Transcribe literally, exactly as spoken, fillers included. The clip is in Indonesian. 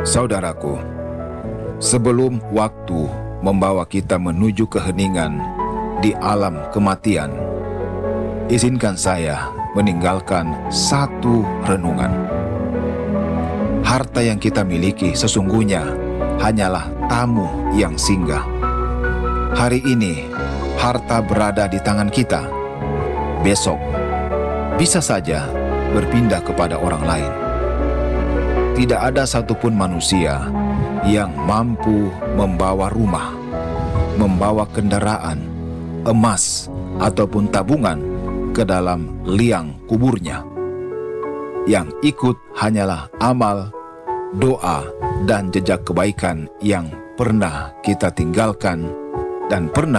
Saudaraku, sebelum waktu membawa kita menuju keheningan di alam kematian, izinkan saya meninggalkan satu renungan. Harta yang kita miliki sesungguhnya hanyalah tamu yang singgah. Hari ini, harta berada di tangan kita. Besok, bisa saja berpindah kepada orang lain. Tidak ada satupun manusia yang mampu membawa rumah, membawa kendaraan, emas, ataupun tabungan ke dalam liang kuburnya. Yang ikut hanyalah amal, doa, dan jejak kebaikan yang pernah kita tinggalkan dan pernah